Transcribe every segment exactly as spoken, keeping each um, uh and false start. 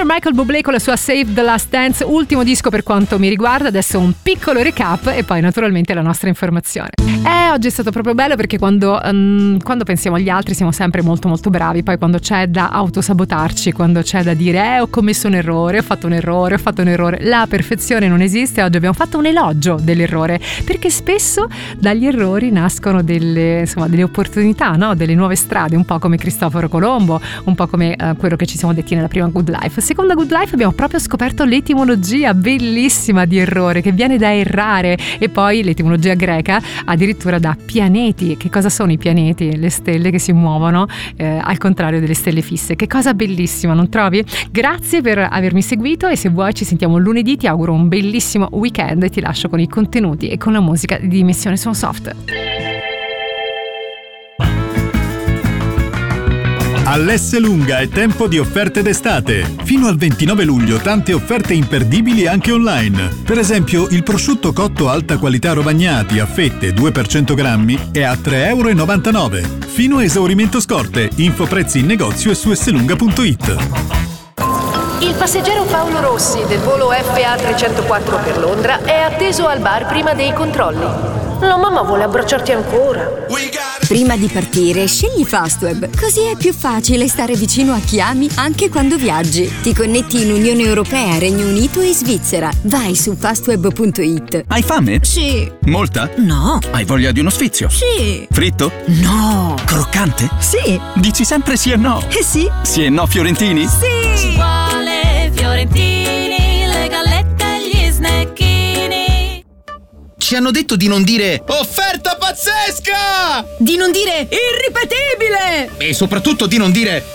Singer Michael Bublé con la sua Save the Last Dance, ultimo disco per quanto mi riguarda. Adesso un piccolo recap e poi naturalmente la nostra informazione. Eh, oggi è stato proprio bello perché quando, um, quando pensiamo agli altri siamo sempre molto molto bravi, poi quando c'è da autosabotarci, quando c'è da dire eh ho commesso un errore, ho fatto un errore, ho fatto un errore, la perfezione non esiste. Oggi abbiamo fatto un elogio dell'errore, perché spesso dagli errori nascono delle, insomma, delle opportunità, no? Delle nuove strade, un po' come Cristoforo Colombo, un po' come uh, quello che ci siamo detti nella prima Good Life. Seconda Good Life abbiamo proprio scoperto l'etimologia bellissima di errore, che viene da errare, e poi l'etimologia greca addirittura da pianeti. Che cosa sono i pianeti? Le stelle che si muovono eh, al contrario delle stelle fisse. Che cosa bellissima, non trovi? Grazie per avermi seguito e se vuoi ci sentiamo lunedì. Ti auguro un bellissimo weekend e ti lascio con i contenuti e con la musica di Dimensione Sound Soft. All'Esselunga è tempo di offerte d'estate. Fino al ventinove luglio tante offerte imperdibili anche online. Per esempio il prosciutto cotto alta qualità Rovagnati a fette due per cento grammi è a tre virgola novantanove euro. Fino a esaurimento scorte. Info prezzi in negozio e su esselunga punto it. Il passeggero Paolo Rossi del volo F A trecentoquattro per Londra è atteso al bar prima dei controlli. La mamma vuole abbracciarti ancora. Prima di partire, scegli Fastweb, così è più facile stare vicino a chi ami anche quando viaggi. Ti connetti in Unione Europea, Regno Unito e Svizzera. Vai su fastweb punto it. Hai fame? Sì. Molta? No. Hai voglia di uno sfizio? Sì. Fritto? No. Croccante? Sì. Dici sempre sì e no? Eh sì. Sì e no fiorentini? Sì. Ci vuole fiorentini, le gallette e gli snecchini. Ci hanno detto di non dire offerta pazzesca! Di non dire irripetibile! E soprattutto di non dire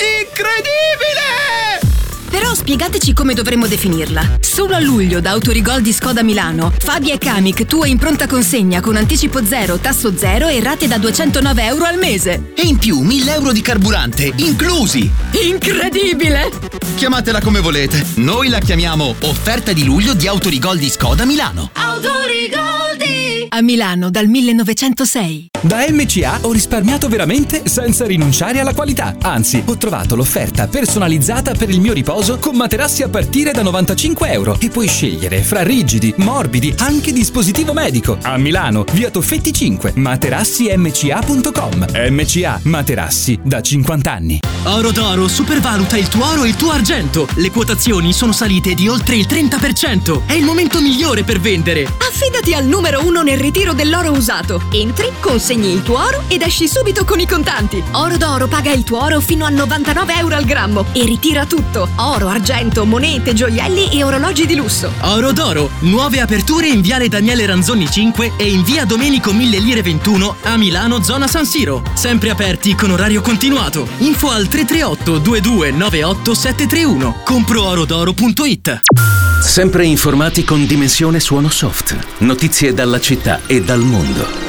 incredibile! Però spiegateci come dovremmo definirla. Solo a luglio da Autorigol di Skoda Milano, Fabia e Kamiq tua in pronta consegna con anticipo zero, tasso zero e rate da duecentonove euro al mese. E in più mille euro di carburante, inclusi! Incredibile! Chiamatela come volete. Noi la chiamiamo offerta di luglio di Autorigol di Skoda Milano. Autorigol di... A Milano dal millenovecentosei. Da M C A ho risparmiato veramente senza rinunciare alla qualità. Anzi, ho trovato l'offerta personalizzata per il mio riposo con materassi a partire da novantacinque euro e puoi scegliere fra rigidi, morbidi, anche dispositivo medico. A Milano, via Toffetti cinque, materassi m c a punto com. M C A, materassi da cinquanta anni. Oro d'Oro supervaluta il tuo oro e il tuo argento. Le quotazioni sono salite di oltre il trenta per cento. È il momento migliore per vendere. Affidati al numero uno nel ritiro dell'oro usato. Entri, consegni il tuo oro ed esci subito con i contanti. Oro d'Oro paga il tuo oro fino a novantanove euro al grammo e ritira tutto: oro, argento, monete, gioielli e orologi di lusso. Oro d'Oro, nuove aperture in viale Daniele Ranzoni cinque e in via Domenico Mille Lire ventuno a Milano, zona San Siro. Sempre aperti con orario continuato. Info al tre tre otto due due nove otto sette tre uno. compro oro d'oro punto it. Sempre informati con Dimensione Suono Soft. Notizie dalla città e dal mondo.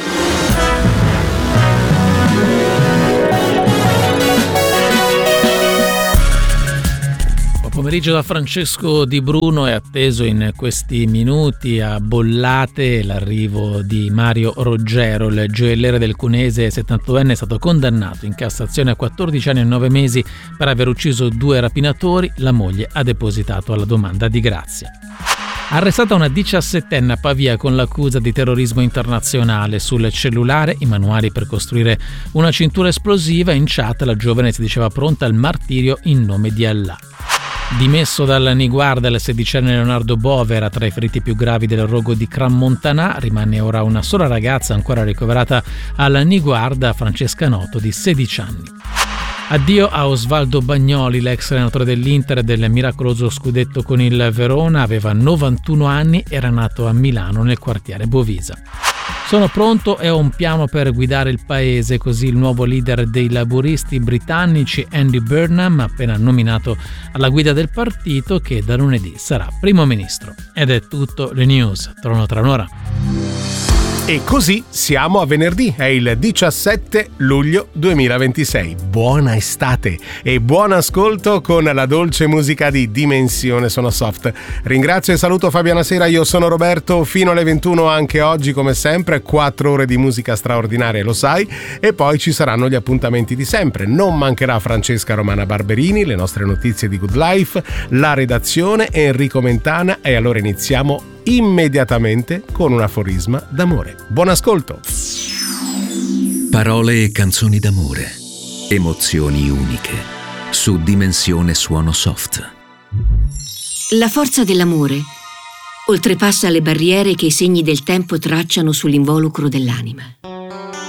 Pomeriggio da Francesco Di Bruno. È atteso in questi minuti a Bollate l'arrivo di Mario Roggero. Il gioielliere del Cuneese settantovenne è stato condannato in Cassazione a quattordici anni e nove mesi per aver ucciso due rapinatori. La moglie ha depositato la domanda di grazia. Arrestata una diciassettenne a Pavia con l'accusa di terrorismo internazionale. Sul cellulare i manuali per costruire una cintura esplosiva. In chat la giovane si diceva pronta al martirio in nome di Allah. Dimesso dalla Niguarda, il sedicenne Leonardo Bove era tra i feriti più gravi del rogo di Crans-Montana. Rimane ora una sola ragazza ancora ricoverata alla Niguarda, Francesca Noto, di sedici anni. Addio a Osvaldo Bagnoli, l'ex allenatore dell'Inter e del miracoloso scudetto con il Verona. Aveva novantuno anni, era nato a Milano nel quartiere Bovisa. Sono pronto e ho un piano per guidare il paese, così il nuovo leader dei laburisti britannici Andy Burnham, appena nominato alla guida del partito, che da lunedì sarà primo ministro. Ed è tutto, le news tornano tra un'ora. E così siamo a venerdì, è il diciassette luglio duemilaventisei. Buona estate e buon ascolto con la dolce musica di Dimensione Suono Soft. Ringrazio e saluto Fabiana Sera, io sono Roberto, fino alle ventuno anche oggi come sempre, quattro ore di musica straordinaria, lo sai, e poi ci saranno gli appuntamenti di sempre. Non mancherà Francesca Romana Barberini, le nostre notizie di Good Life, la redazione e Enrico Mentana, e allora iniziamo immediatamente con un aforisma d'amore. Buon ascolto. Parole e canzoni d'amore, emozioni uniche, su Dimensione Suono Soft. La forza dell'amore oltrepassa le barriere che i segni del tempo tracciano sull'involucro dell'anima.